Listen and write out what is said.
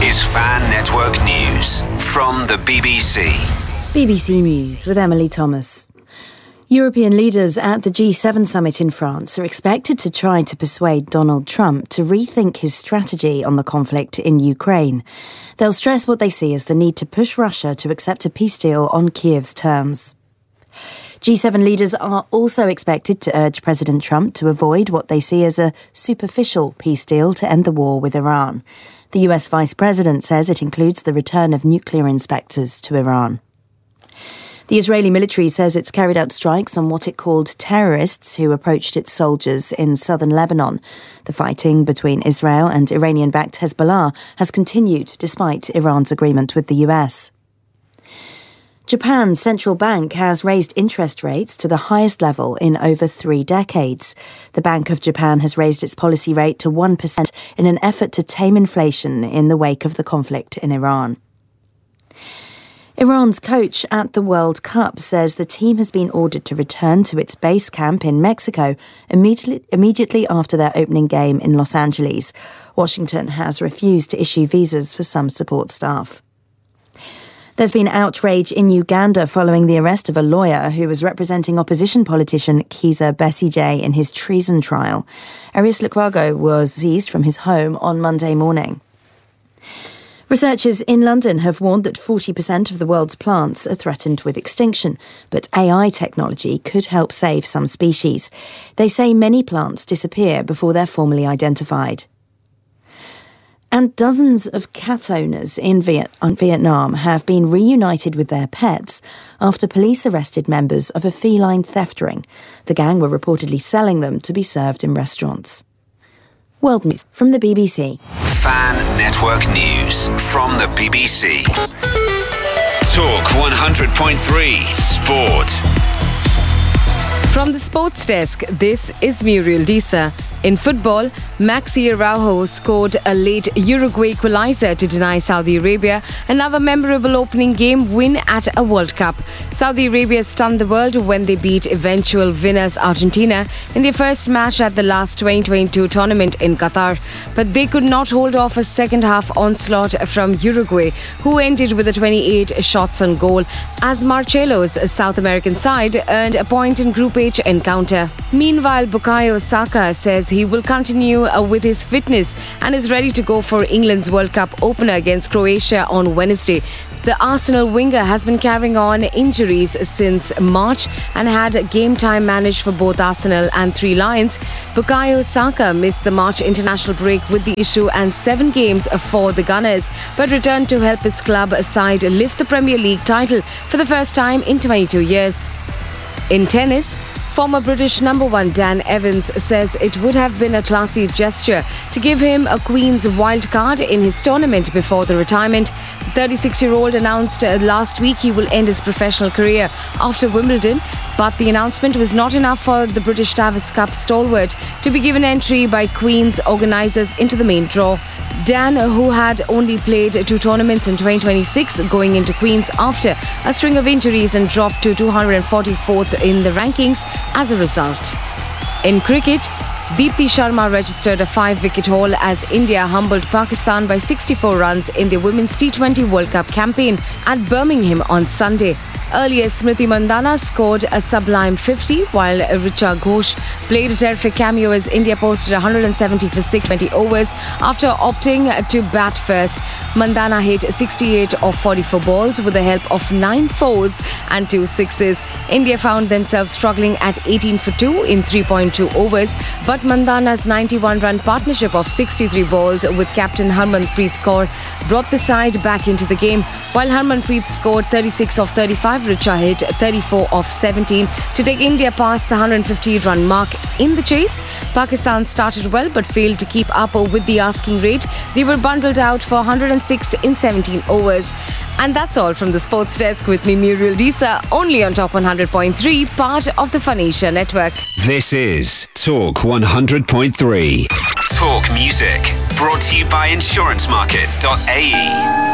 is Fan Network News from the BBC. BBC News with Emily Thomas. European leaders at the G7 summit in France are expected to try to persuade Donald Trump to rethink his strategy on the conflict in Ukraine. They'll stress what they see as the need to push Russia to accept a peace deal on Kiev's terms. G7 leaders are also expected to urge President Trump to avoid what they see as a superficial peace deal to end the war with Iran. The US Vice President says it includes the return of nuclear inspectors to Iran. The Israeli military says it's carried out strikes on what it called terrorists who approached its soldiers in southern Lebanon. The fighting between Israel and Iranian-backed Hezbollah has continued despite Iran's agreement with the US. Japan's central bank has raised interest rates to the highest level in over 3 decades. The Bank of Japan has raised its policy rate to 1% in an effort to tame inflation in the wake of the conflict in Iran. Iran's coach at the World Cup says the team has been ordered to return to its base camp in Mexico immediately after their opening game in Los Angeles. Washington has refused to issue visas for some support staff. There's been outrage in Uganda following the arrest of a lawyer who was representing opposition politician Kizza Besigye in his treason trial. Arius Lukwago was seized from his home on Monday morning. Researchers in London have warned that 40% of the world's plants are threatened with extinction, but AI technology could help save some species. They say many plants disappear before they're formally identified. And dozens of cat owners in Vietnam have been reunited with their pets after police arrested members of a feline theft ring. The gang were reportedly selling them to be served in restaurants. World News from the BBC. Fan Network News from the BBC. Talk 100.3 Sport. From the sports desk, this is Muriel Disa. In football, Maxi Araujo scored a late Uruguay equaliser to deny Saudi Arabia another memorable opening game win at a World Cup. Saudi Arabia stunned the world when they beat eventual winners Argentina in their first match at the last 2022 tournament in Qatar. But they could not hold off a second-half onslaught from Uruguay, who ended with 28 shots on goal, as Marcelo's South American side earned a point in Group H encounter. Meanwhile, Bukayo Saka says he will continue with his fitness and is ready to go for England's World Cup opener against Croatia on Wednesday. The Arsenal winger has been carrying on injuries since March and had game time managed for both Arsenal and Three Lions. Bukayo Saka missed the March international break with the issue and 7 games for the Gunners, but returned to help his club side lift the Premier League title for the first time in 22 years. In tennis, former British number 1 Dan Evans says it would have been a classy gesture to give him a Queen's wild card in his tournament before the retirement. The 36-year-old announced last week he will end his professional career after Wimbledon, but the announcement was not enough for the British Davis Cup stalwart to be given entry by Queen's organisers into the main draw. Dan, who had only played 2 tournaments in 2026, going into Queen's after a string of injuries and dropped to 244th in the rankings as a result. In cricket, Deepti Sharma registered a 5-wicket haul as India humbled Pakistan by 64 runs in the Women's T20 World Cup campaign at Birmingham on Sunday. Earlier, Smriti Mandhana scored a sublime 50, while Richa Ghosh played a terrific cameo as India posted 170 for 620 overs after opting to bat first. Mandhana hit 68 of 44 balls with the help of 9 fours and 2 sixes. India found themselves struggling at 18 for 2 in 3.2 overs, but Mandhana's 91-run partnership of 63 balls with captain Harmanpreet Kaur brought the side back into the game. While Harmanpreet scored 36 of 35, Richa hit 34 of 17 to take India past the 150-run mark. In the chase, Pakistan started well but failed to keep up with the asking rate. They were bundled out for 106 in 17 overs. And that's all from the sports desk with me, Muriel Disa, only on Top 100.3, part of the Fun Asia network. This is Talk 100.3. Talk Music. Brought to you by insurancemarket.ae.